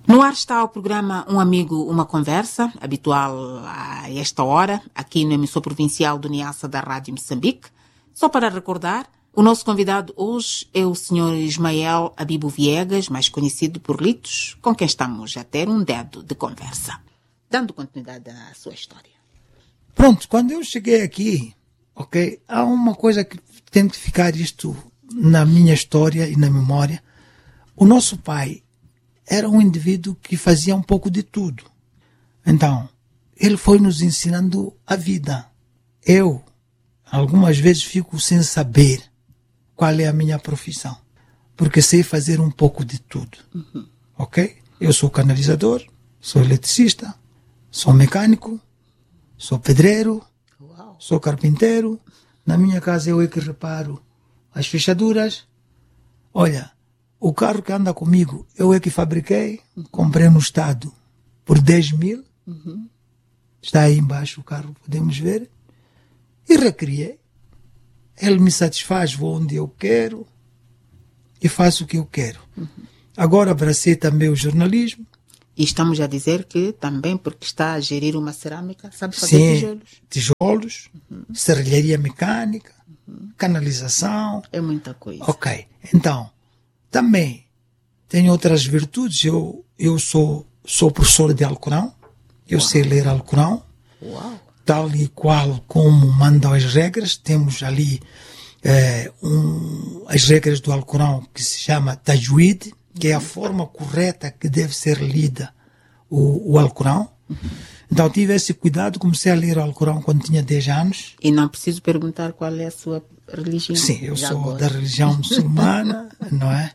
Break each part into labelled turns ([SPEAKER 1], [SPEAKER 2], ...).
[SPEAKER 1] No ar está o programa Um Amigo, Uma Conversa, habitual a esta hora, aqui no emissor provincial do Niassa da Rádio Moçambique. Só para recordar, o nosso convidado hoje é o Sr. Ismael Abibo Viegas, mais conhecido por Litos, com quem estamos a ter um dedo de conversa. Dando continuidade à sua história.
[SPEAKER 2] Pronto, quando eu cheguei aqui, ok, há uma coisa que tem que ficar isto na minha história e na memória. O nosso pai era um indivíduo que fazia um pouco de tudo. Então, ele foi nos ensinando a vida. Eu, algumas vezes, fico sem saber qual é a minha profissão, porque sei fazer um pouco de tudo. Ok? Eu sou canalizador, sou eletricista, sou mecânico, sou pedreiro, sou carpinteiro. Na minha casa eu é que reparo as fechaduras. Olha, o carro que anda comigo, eu é que fabriquei, comprei no estado por 10 mil. Está aí embaixo o carro, podemos ver. E recriei. Ele me satisfaz, vou onde eu quero e faço o que eu quero. Agora abracei também o jornalismo.
[SPEAKER 1] E estamos a dizer que também porque está a gerir uma cerâmica, sabe fazer tijolos?
[SPEAKER 2] Tijolos, serralharia mecânica, canalização.
[SPEAKER 1] É muita coisa.
[SPEAKER 2] Ok, então, também tenho outras virtudes. Eu sou professor de Alcorão, eu sei ler Alcorão, tal e qual como mandam as regras. Temos ali as regras do Alcorão que se chama Tajwid, que é a forma correta que deve ser lida o Alcorão. Então tive esse cuidado, comecei a ler o Alcorão quando tinha 10 anos.
[SPEAKER 1] E não preciso perguntar qual é a sua religião.
[SPEAKER 2] Sim, eu sou da religião muçulmana, não é?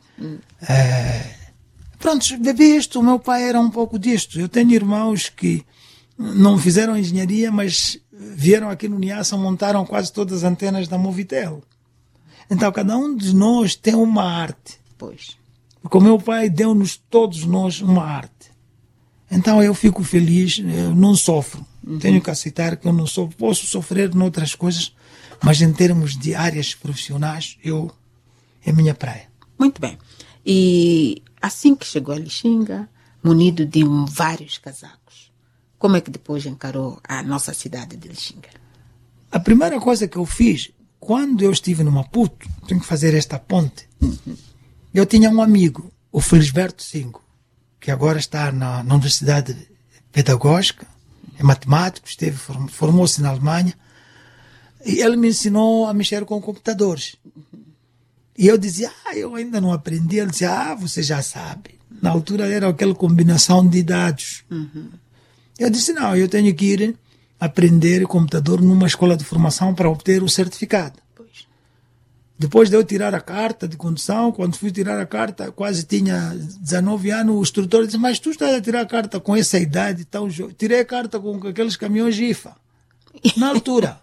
[SPEAKER 2] Pronto, bebi isto, o meu pai era um pouco disto. Eu tenho irmãos que não fizeram engenharia, mas vieram aqui no Niassa, montaram quase todas as antenas da Movitel. Então cada um de nós tem uma arte.
[SPEAKER 1] Pois.
[SPEAKER 2] Porque o meu pai deu-nos todos nós uma arte. Então eu fico feliz, eu não sofro. Tenho que aceitar que eu não sofro. Posso sofrer noutras coisas, mas em termos de áreas profissionais, é minha praia.
[SPEAKER 1] Muito bem. E assim que chegou a Lixinga, munido de vários casacos, como é que depois encarou a nossa cidade de Lixinga?
[SPEAKER 2] A primeira coisa que eu fiz, quando eu estive no Maputo, tenho que fazer esta ponte, eu tinha um amigo, o Felisberto Singo, que agora está na Universidade Pedagógica, é matemático, formou-se na Alemanha, e ele me ensinou a mexer com computadores. E eu dizia, eu ainda não aprendi. Ele dizia, você já sabe. Na altura era aquela combinação de dados. Eu disse, não, eu tenho que ir aprender computador numa escola de formação para obter o certificado. Depois de eu tirar a carta de condução, quando fui tirar a carta, quase tinha 19 anos, o instrutor disse, mas tu estás a tirar a carta com essa idade tão jovem? Tirei a carta com aqueles caminhões IFA, na altura.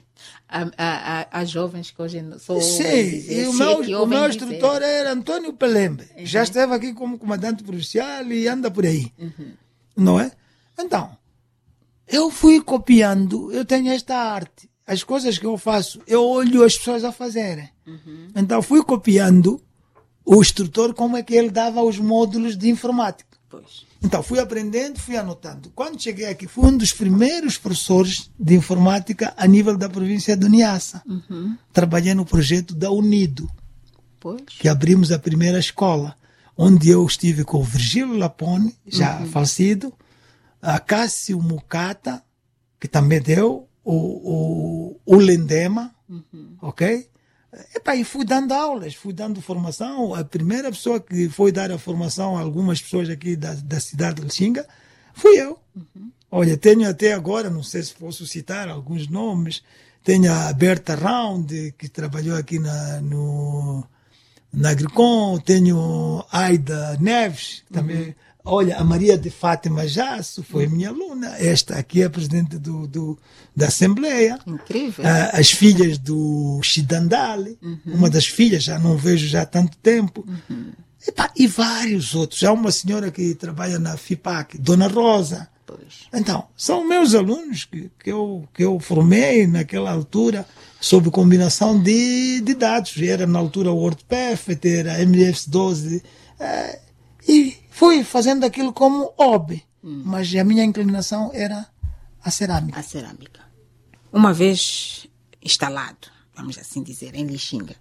[SPEAKER 1] Há jovens que hoje são...
[SPEAKER 2] Sim, e o meu instrutor era Antônio Pelembe, já esteve aqui como comandante policial e anda por aí, não é? Então, eu fui copiando, eu tenho esta arte. As coisas que eu faço, eu olho as pessoas a fazerem. Então fui copiando o instrutor como é que ele dava os módulos de informática. Então fui aprendendo, fui anotando. Quando cheguei aqui, fui um dos primeiros professores de informática a nível da província do Niassa. Trabalhei no projeto da Unido, que abrimos a primeira escola, onde eu estive com o Virgílio Lapone, já falecido, a Cássio Mucata, que também deu, o Lendema, ok? E fui dando aulas, fui dando formação. A primeira pessoa que foi dar a formação a algumas pessoas aqui da cidade de Lixinga fui eu. Olha, tenho até agora, não sei se posso citar alguns nomes, tenho a Berta Round, que trabalhou aqui na Agricom, tenho a Aida Neves, também. Olha, a Maria de Fátima Jasso foi minha aluna. Esta aqui é a presidente da Assembleia.
[SPEAKER 1] Incrível.
[SPEAKER 2] As filhas do Chidandale, uma das filhas, já não vejo já há tanto tempo. E vários outros. Há uma senhora que trabalha na FIPAC, Dona Rosa. Então, são meus alunos que eu formei naquela altura, sob combinação de dados. Era na altura o WordPerfect, era MF12. E fui fazendo aquilo como hobby, mas a minha inclinação era a cerâmica.
[SPEAKER 1] A cerâmica. Uma vez instalado, vamos assim dizer, em Lixinga,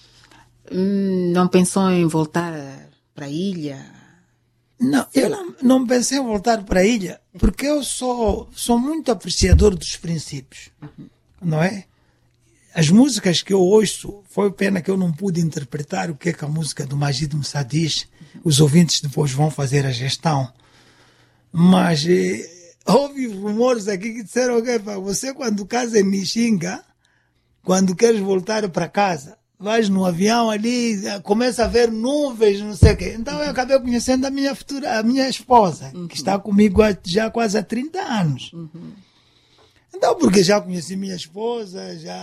[SPEAKER 1] não pensou em voltar para a ilha?
[SPEAKER 2] Não, eu não pensei em voltar para a ilha, porque eu sou muito apreciador dos princípios, não é? As músicas que eu ouço, foi pena que eu não pude interpretar o que é que a música do Majid Moussa diz. Os ouvintes depois vão fazer a gestão. Mas houve rumores aqui que disseram que você, quando casa em Lixinga, quando queres voltar para casa, vais no avião ali, começa a ver nuvens, não sei o quê. Então eu acabei conhecendo a minha esposa, que está comigo já quase há 30 anos. Então, porque já conheci minha esposa,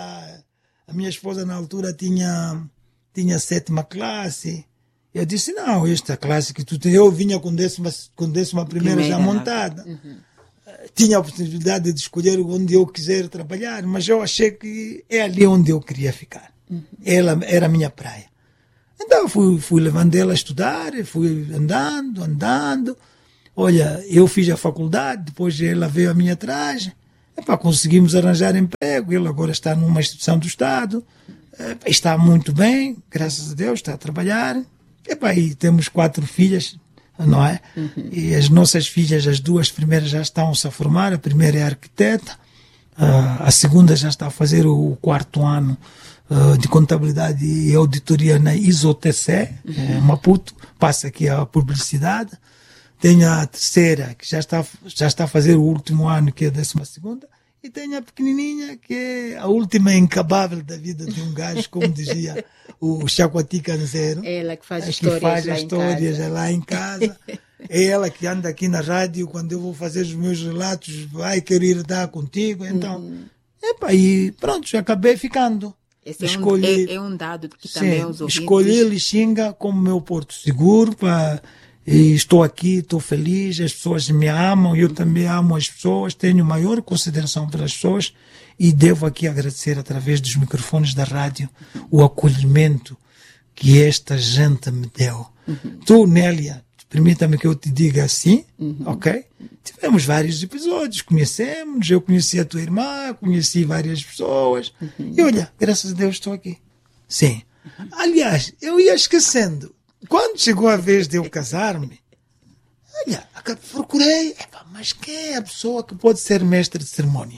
[SPEAKER 2] a minha esposa na altura tinha 7ª classe. Eu disse, não, esta classe que tu tens, eu vinha com 11ª já montada. Tinha a possibilidade de escolher onde eu quiser trabalhar, mas eu achei que é ali onde eu queria ficar. Ela era a minha praia. Então fui levando ela a estudar, fui andando. Olha, eu fiz a faculdade, depois ela veio a minha atrás. Conseguimos arranjar emprego, ele agora está numa instituição do Estado, está muito bem, graças a Deus, está a trabalhar. E temos 4 filhas, não é? E as nossas filhas, as 2 primeiras já estão-se a formar, a primeira é arquiteta, a segunda já está a fazer o 4º ano de contabilidade e auditoria na ISOTC, Maputo, passa aqui a publicidade. Tenho a terceira, que já está a fazer o último ano, que é a 12ª, e tenho a pequenininha, que é a última incabável da vida de um gajo, como dizia o Chacoati Canzero.
[SPEAKER 1] Ela que faz histórias
[SPEAKER 2] lá em casa. É ela que anda aqui na rádio, quando eu vou fazer os meus relatos, vai querer estar contigo. Então, e pronto, já acabei ficando.
[SPEAKER 1] Esse é um dado que também os ouvintes...
[SPEAKER 2] Escolhi Lixinga como meu porto seguro e estou aqui, estou feliz, as pessoas me amam, eu também amo as pessoas, tenho maior consideração pelas pessoas e devo aqui agradecer através dos microfones da rádio o acolhimento que esta gente me deu. Tu, Nélia, permita-me que eu te diga assim, ok? Tivemos vários episódios, conhecemos, eu conheci a tua irmã, conheci várias pessoas e olha, graças a Deus estou aqui. Sim. Aliás, eu ia esquecendo. Quando chegou a vez de eu casar-me, olha, procurei, mas quem é a pessoa que pode ser mestre de cerimônia?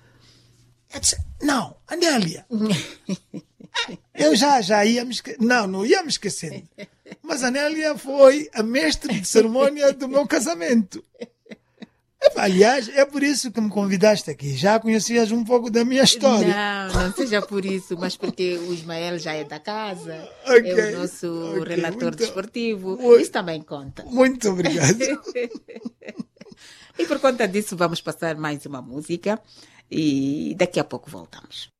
[SPEAKER 2] Eu disse, não, a Nélia. Eu já ia me esquecer. Não ia me esquecendo. Mas a Nélia foi a mestre de cerimônia do meu casamento. Aliás, é por isso que me convidaste aqui. Já conhecias um pouco da minha história.
[SPEAKER 1] Não seja por isso, mas porque o Ismael já é da casa, é o nosso relator desportivo. Isso também conta.
[SPEAKER 2] Muito obrigado.
[SPEAKER 1] E por conta disso, vamos passar mais uma música e daqui a pouco voltamos.